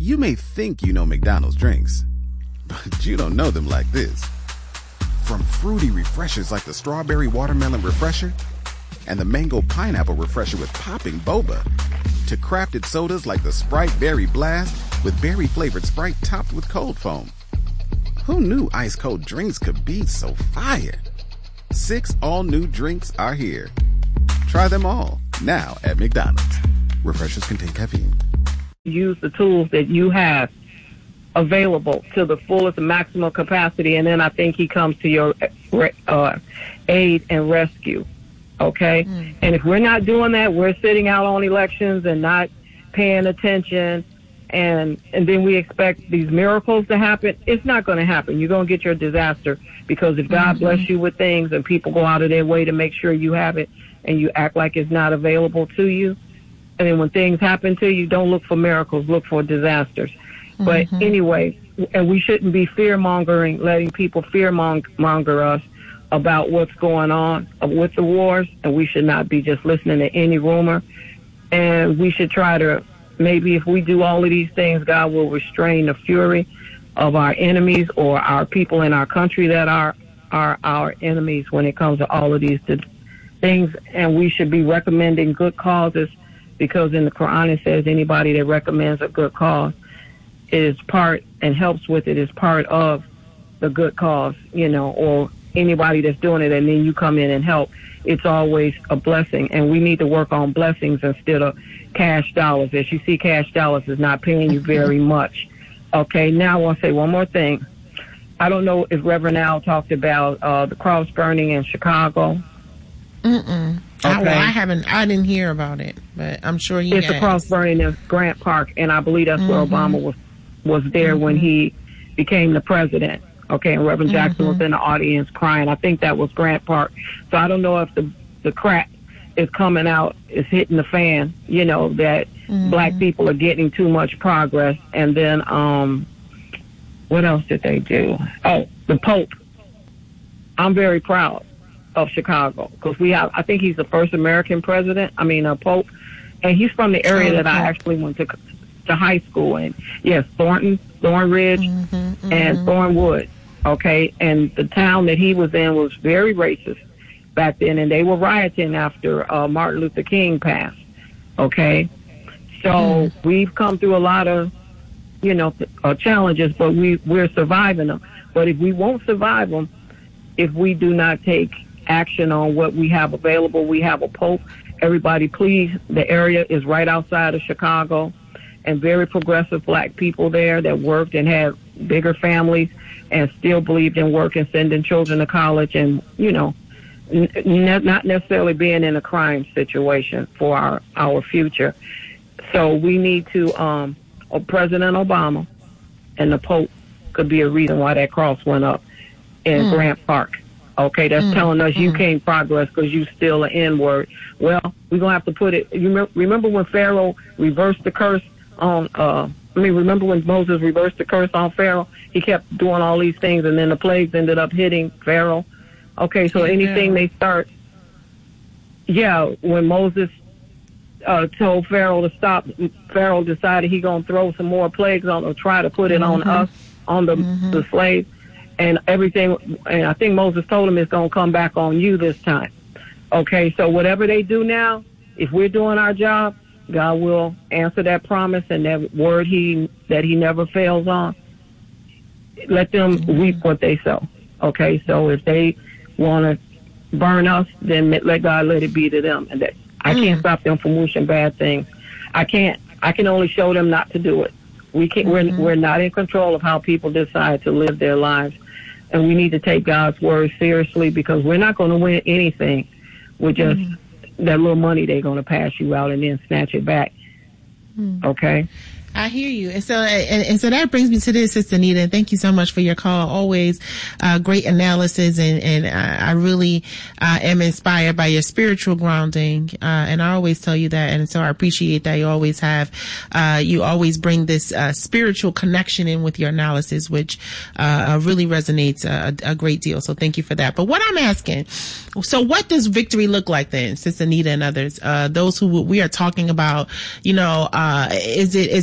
You may think you know McDonald's drinks, but you don't know them like this. From fruity refreshers like the Strawberry Watermelon Refresher and the Mango Pineapple Refresher with popping boba, to crafted sodas like the Sprite Berry Blast with berry-flavored Sprite topped with cold foam. Who knew ice-cold drinks could be so fire? 6 all-new drinks are here. Try them all, now at McDonald's. Refreshers contain caffeine. Use the tools that you have available to the fullest maximum capacity, and then I think he comes to your aid and rescue. Okay? And if we're not doing that, we're sitting out on elections and not paying attention, and then we expect these miracles to happen. It's not going to happen. You're going to get your disaster, because if God bless you with things and people go out of their way to make sure you have it and you act like it's not available to you, and then when things happen to you, don't look for miracles, look for disasters. But anyway, and we shouldn't be fear-mongering, letting people fear-monger us about what's going on with the wars, and we should not be just listening to any rumor. And we should try to, maybe if we do all of these things, God will restrain the fury of our enemies or our people in our country that are our enemies when it comes to all of these things. And we should be recommending good causes, because in the Quran it says anybody that recommends a good cause is part and helps with it is part of the good cause, or anybody that's doing it and then you come in and help. It's always a blessing, and we need to work on blessings instead of cash dollars. As you see, cash dollars is not paying you very much. Okay, now I want to say one more thing. I don't know if Reverend Al talked about the cross burning in Chicago. Okay. I didn't hear about it, but I'm sure he It's a cross burning in Grant Park, and I believe that's where Obama was there when he became the president. Okay, and Reverend Jackson was in the audience crying. I think that was Grant Park. So I don't know if the crack is coming out, is hitting the fan, that black people are getting too much progress. And then, what else did they do? Oh, the Pope. I'm very proud of Chicago, because I think he's the first American president, Pope. And he's from the area that I actually went to high school in. Yes, Thornridge, and Thornwood. Okay, and the town that he was in was very racist back then, and they were rioting after Martin Luther King passed. Okay, so we've come through a lot of, challenges, but we're surviving them. But if we won't survive them, if we do not take action on what we have available, we have a Pope. Everybody, please, the area is right outside of Chicago, and very progressive black people there that worked and had bigger families and still believed in work and sending children to college and, not necessarily being in a crime situation for our future. So we need to, President Obama and the Pope could be a reason why that cross went up in Grant Park. Okay, that's telling us you can't progress because you still an N-word. Well, we're going to have to put it, remember when Pharaoh reversed the curse on, remember when Moses reversed the curse on Pharaoh? He kept doing all these things, and then the plagues ended up hitting Pharaoh. Okay, so anything they start, when Moses told Pharaoh to stop, Pharaoh decided he going to throw some more plagues on, or try to put it on us, on the slaves, and everything, and I think Moses told him it's going to come back on you this time. Okay, so whatever they do now, if we're doing our job, God will answer that promise and that word that he never fails on. Let them reap what they sow. Okay, so if they want to burn us, then let God let it be to them. And that I can't stop them from wishing bad things. I can't. I can only show them not to do it. We can't. We're not in control of how people decide to live their lives, and we need to take God's word seriously, because we're not going to win anything with just that little money they're going to pass you out and then snatch it back. Okay. I hear you. And so that brings me to this, Sister Nita, and thank you so much for your call. Always, great analysis, and I really, am inspired by your spiritual grounding. And I always tell you that. And so I appreciate that you always you always bring this, spiritual connection in with your analysis, which, really resonates a great deal. So thank you for that. But what I'm asking, so what does victory look like then, Sister Nita and others, those who we are talking about, is